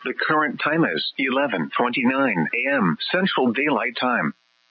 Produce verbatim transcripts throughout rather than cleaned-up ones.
The current time is eleven twenty-nine a m Central Daylight Time.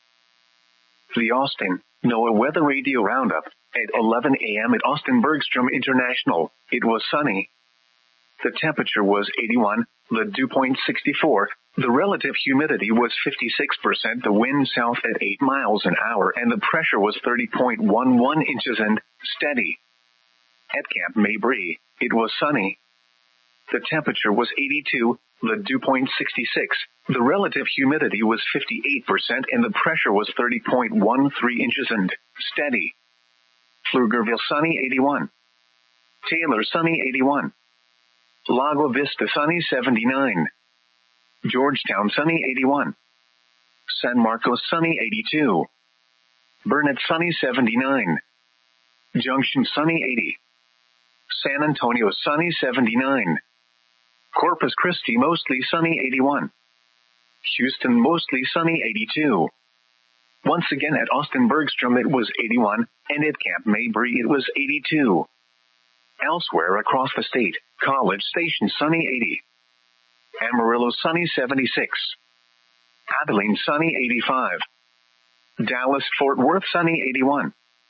The Austin NOAA Weather Radio Roundup. At eleven a m at Austin Bergstrom International, it was sunny. The temperature was eighty-one, the dew point sixty-four, the relative humidity was fifty-six percent, the wind south at eight miles an hour, and the pressure was thirty point one one inches and steady. At Camp Mabry, it was sunny. The temperature was eighty-two, the dew point sixty-six, the relative humidity was fifty-eight percent, and the pressure was thirty point one three inches and steady. Pflugerville sunny eighty-one. Taylor sunny eighty-one. Lago Vista sunny seventy-nine. Georgetown sunny eighty-one. San Marcos sunny eighty-two. Burnett sunny seventy-nine. Junction sunny eighty. San Antonio sunny seventy-nine. Corpus Christi mostly sunny eighty-one. Houston mostly sunny eighty-two. Once again at Austin Bergstrom it was eighty-one, and at Camp Mabry it was eighty-two. Elsewhere across the state, College Station sunny eighty. Amarillo sunny seventy-six. Abilene sunny eighty-five. Dallas Fort Worth sunny eighty-one.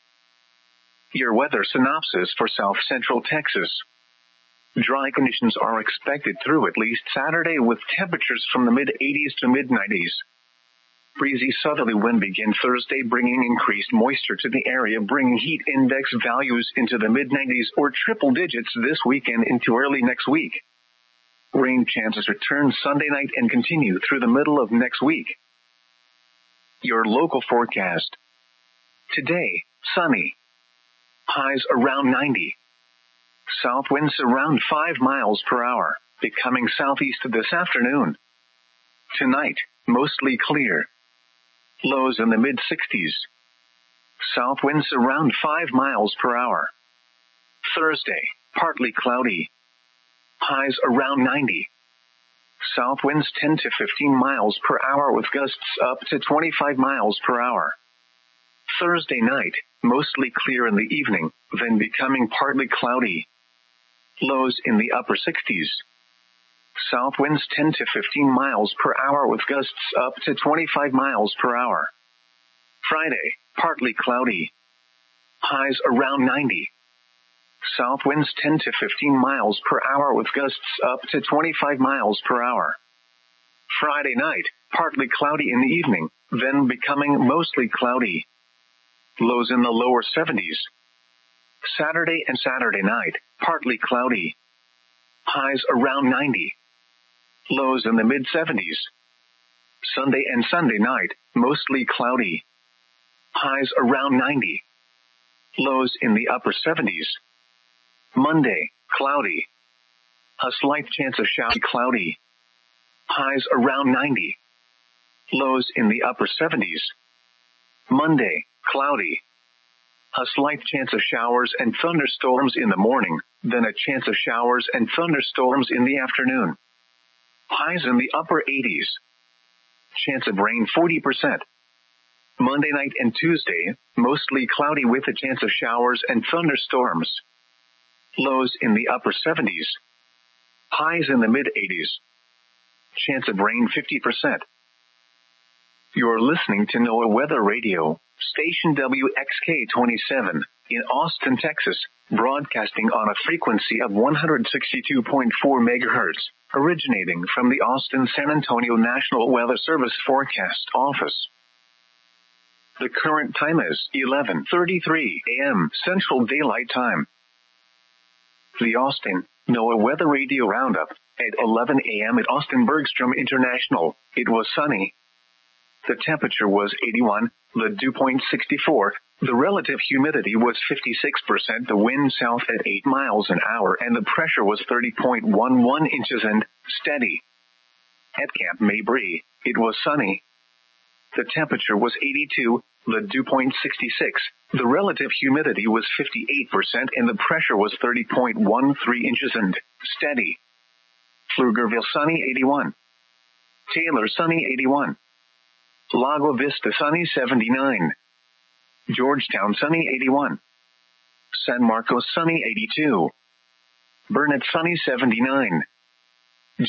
Your weather synopsis for South Central Texas. Dry conditions are expected through at least Saturday with temperatures from the mid-eighties to mid-nineties. Breezy southerly wind begin Thursday, bringing increased moisture to the area, bringing heat index values into the mid-nineties or triple digits this weekend into early next week. Rain chances return Sunday night and continue through the middle of next week. Your local forecast. Today, sunny. Highs around ninety. South winds around five miles per hour, becoming southeast this afternoon. Tonight, mostly clear. Lows in the mid-sixties. South winds around five miles per hour. Thursday, partly cloudy. Highs around ninety. South winds ten to fifteen miles per hour with gusts up to twenty-five miles per hour. Thursday night, mostly clear in the evening, then becoming partly cloudy. Lows in the upper sixties. South winds ten to fifteen miles per hour with gusts up to twenty-five miles per hour. Friday, partly cloudy. Highs around ninety. South winds ten to fifteen miles per hour with gusts up to twenty-five miles per hour. Friday night, partly cloudy in the evening, then becoming mostly cloudy. Lows in the lower seventies. Saturday and Saturday night, partly cloudy. Highs around ninety. Lows in the mid-seventies. Sunday and Sunday night, mostly cloudy. Highs around ninety. Lows in the upper seventies. Monday, cloudy. A slight chance of shower, cloudy. Highs around ninety. Lows in the upper seventies. Monday, cloudy. A slight chance of showers and thunderstorms in the morning, then a chance of showers and thunderstorms in the afternoon. Highs in the upper eighties. Chance of rain forty percent. Monday night and Tuesday, mostly cloudy with a chance of showers and thunderstorms. Lows in the upper seventies. Highs in the mid-eighties. Chance of rain fifty percent. You're listening to NOAA Weather Radio, station W X K twenty-seven, in Austin, Texas, broadcasting on a frequency of one hundred sixty-two point four megahertz, originating from the Austin-San Antonio National Weather Service Forecast Office. The current time is eleven thirty-three a m Central Daylight Time. The Austin NOAA Weather Radio Roundup. At eleven a m at Austin Bergstrom International, it was sunny. The temperature was eighty-one, the dew point sixty-four, the relative humidity was fifty-six percent, the wind south at eight miles an hour, and the pressure was thirty point one one inches and steady. At Camp Mabry, it was sunny. The temperature was eighty-two, the dew point sixty-six, the relative humidity was fifty-eight percent, and the pressure was thirty point one three inches and steady. Pflugerville sunny eighty-one. Taylor sunny eighty-one. Lago Vista sunny seventy-nine. Georgetown sunny eighty-one. San Marcos sunny eighty-two. Burnett sunny seventy-nine.